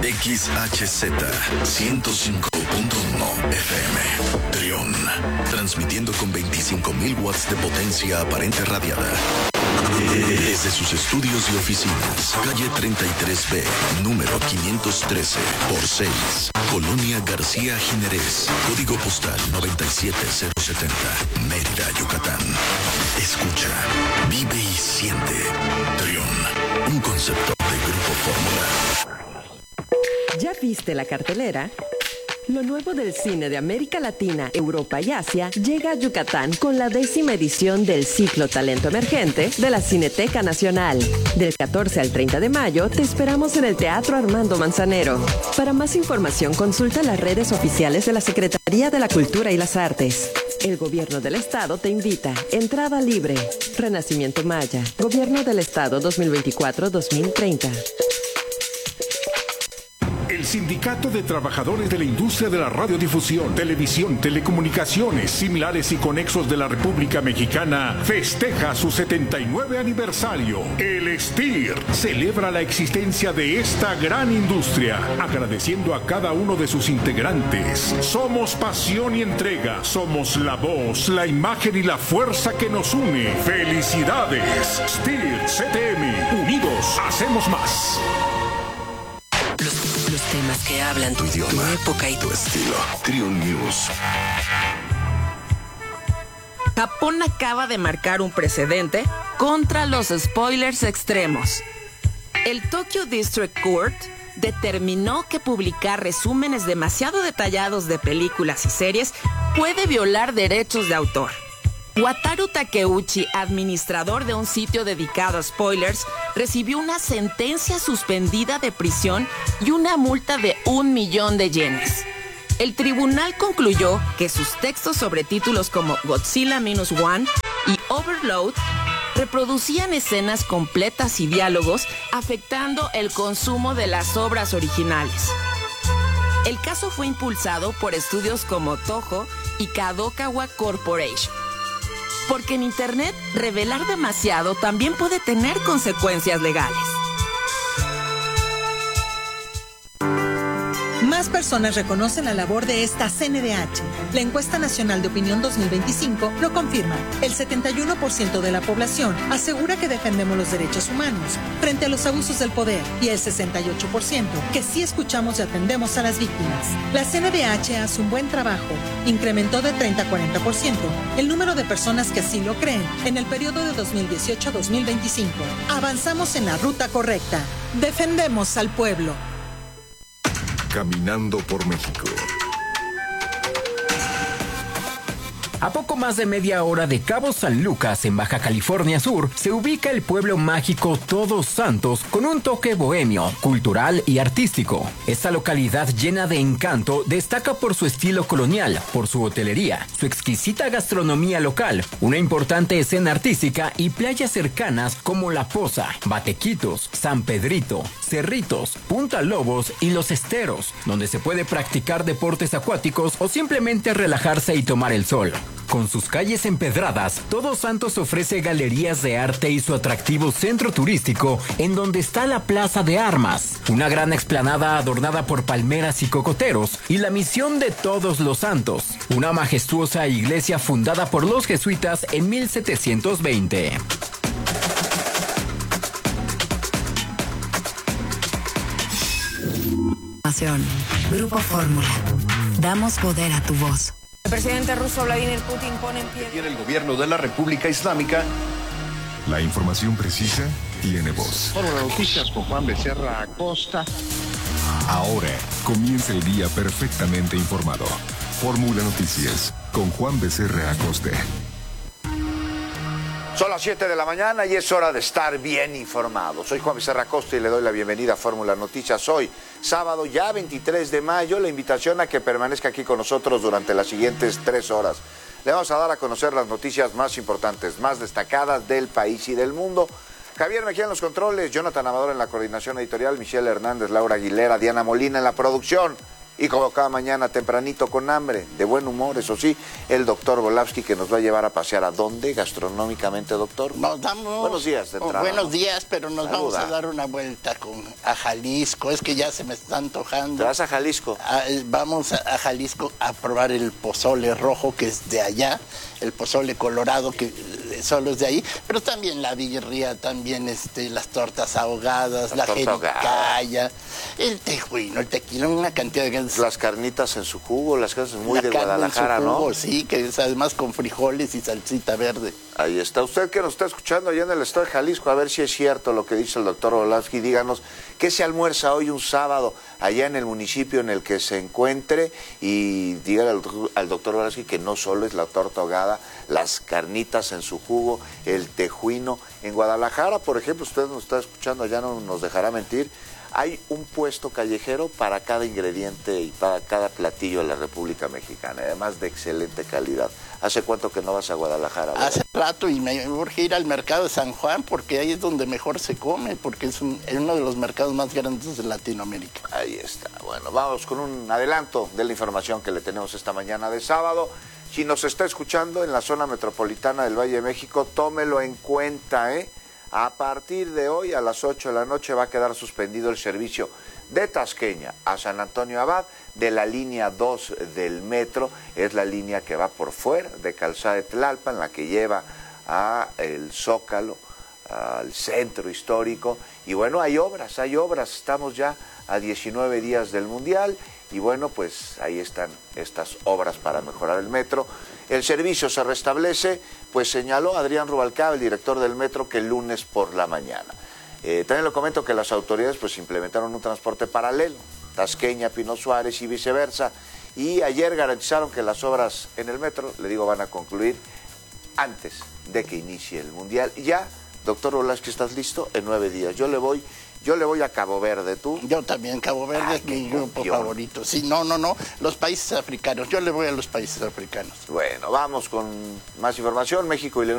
XHZ 105.1 FM. Trión. Transmitiendo con 25,000 watts de potencia aparente radiada. Desde sus estudios y oficinas, calle 33B, número 513, por 6, Colonia García Jiménez, código postal 97070, Mérida, Yucatán. Escucha, vive y siente. Trión, un concepto de Grupo Fórmula. ¿Ya viste la cartelera? Lo nuevo del cine de América Latina, Europa y Asia llega a Yucatán con la 10ª edición del ciclo Talento Emergente de la Cineteca Nacional. Del 14 al 30 de mayo te esperamos en el Teatro Armando Manzanero. Para más información consulta las redes oficiales de la Secretaría de la Cultura y las Artes. El Gobierno del Estado te invita. Entrada libre. Renacimiento Maya. Gobierno del Estado 2024-2030. El Sindicato de Trabajadores de la Industria de la Radiodifusión, Televisión, Telecomunicaciones, similares y conexos de la República Mexicana festeja su 79 aniversario. El STIR celebra la existencia de esta gran industria, agradeciendo a cada uno de sus integrantes. Somos pasión y entrega, somos la voz, la imagen y la fuerza que nos une. ¡Felicidades! STIR CTM, unidos hacemos más. Los temas que hablan tu idioma, tu época y tu estilo. Trión News. Japón acaba de marcar un precedente contra los spoilers extremos. El Tokyo District Court determinó que publicar resúmenes demasiado detallados de películas y series puede violar derechos de autor. Wataru Takeuchi, administrador de un sitio dedicado a spoilers, recibió una sentencia suspendida de prisión y una multa de 1 millón de yenes. El tribunal concluyó que sus textos sobre títulos como Godzilla Minus One y Overload reproducían escenas completas y diálogos, afectando el consumo de las obras originales. El caso fue impulsado por estudios como Toho y Kadokawa Corporation. Porque en Internet, revelar demasiado también puede tener consecuencias legales. Más personas reconocen la labor de esta CNDH. La encuesta nacional de opinión 2025 lo confirma. El 71% de la población asegura que defendemos los derechos humanos frente a los abusos del poder y el 68% que sí escuchamos y atendemos a las víctimas. La CNDH hace un buen trabajo. Incrementó de 30 a 40% el número de personas que así lo creen en el periodo de 2018 a 2025. Avanzamos en la ruta correcta. Defendemos al pueblo. Caminando por México. A poco más de media hora de Cabo San Lucas, en Baja California Sur, se ubica el pueblo mágico Todos Santos con un toque bohemio, cultural y artístico. Esta localidad llena de encanto destaca por su estilo colonial, por su hotelería, su exquisita gastronomía local, una importante escena artística y playas cercanas como La Poza, Batequitos, San Pedrito, Cerritos, Punta Lobos y Los Esteros, donde se puede practicar deportes acuáticos o simplemente relajarse y tomar el sol. Con sus calles empedradas, Todos Santos ofrece galerías de arte y su atractivo centro turístico, en donde está la Plaza de Armas, una gran explanada adornada por palmeras y cocoteros, y la Misión de Todos los Santos, una majestuosa iglesia fundada por los jesuitas en 1720. Grupo Fórmula. Damos poder a tu voz. El presidente ruso Vladimir Putin pone en pie. Tiene el gobierno de la República Islámica. La información precisa tiene voz. Fórmula Noticias con Juan Becerra Acosta. Ahora comienza el día perfectamente informado. Fórmula Noticias con Juan Becerra Acosta. Son las 7 de la mañana y es hora de estar bien informado. Soy Juan Becerra Acosta y le doy la bienvenida a Fórmula Noticias. Hoy, sábado ya 23 de mayo, la invitación a que permanezca aquí con nosotros durante las siguientes 3 horas. Le vamos a dar a conocer las noticias más importantes, más destacadas del país y del mundo. Javier Mejía en los controles, Jonathan Amador en la coordinación editorial, Michelle Hernández, Laura Aguilera, Diana Molina en la producción. Y como cada mañana tempranito con hambre, de buen humor, eso sí, el doctor Volavsky que nos va a llevar a pasear ¿a dónde gastronómicamente, doctor? Nos damos... Buenos días de entrada. Buenos días, pero nos Saluda. vamos a dar una vuelta a Jalisco. Es que ya se me está antojando. ¿Te vas a Jalisco? Vamos a Jalisco a probar el pozole rojo, que es de allá, el pozole colorado, que solo es de ahí, pero también la birria, también las tortas ahogadas, la jericaya, el tejuino, el tequila, una cantidad de... Las carnitas en su jugo, las cosas muy la de carne Guadalajara, en su jugo, ¿no? Sí, que es además con frijoles y salsita verde. Ahí está. Usted que nos está escuchando allá en el estado de Jalisco, a ver si es cierto lo que dice el doctor Volavsky. Díganos qué se almuerza hoy un sábado allá en el municipio en el que se encuentre y dígale al doctor Volavsky que no solo es la torta ahogada, las carnitas en su jugo, el tejuino. En Guadalajara, por ejemplo, usted nos está escuchando, allá no nos dejará mentir, hay un puesto callejero para cada ingrediente y para cada platillo de la República Mexicana, además de excelente calidad. ¿Hace cuánto que no vas a Guadalajara? ¿Verdad? Hace rato, y me urge ir al mercado de San Juan porque ahí es donde mejor se come, porque es uno de los mercados más grandes de Latinoamérica. Ahí está. Bueno, vamos con un adelanto de la información que le tenemos esta mañana de sábado. Si nos está escuchando en la zona metropolitana del Valle de México, tómelo en cuenta, ¿eh? A partir de hoy, a las 8 de la noche, va a quedar suspendido el servicio de Tasqueña a San Antonio Abad de la línea 2 del metro. Es la línea que va por fuera de Calzada de Tlalpan, la que lleva a el Zócalo, al centro histórico. Y bueno, hay obras, estamos ya a 19 días del Mundial. Y bueno, pues ahí están estas obras para mejorar el metro. El servicio se restablece, pues señaló Adrián Rubalcaba, el director del metro, que el lunes por la mañana. También le comento que las autoridades pues implementaron un transporte paralelo, Tasqueña, Pino Suárez y viceversa. Y ayer garantizaron que las obras en el metro, le digo, van a concluir antes de que inicie el Mundial. Y ya, doctor Volavsky, ¿estás listo? En 9 días. Yo le voy a Cabo Verde, ¿tú? Yo también, Cabo Verde es mi grupo favorito. Sí, no, los países africanos. Yo le voy a los países africanos. Bueno, vamos con más información. México y León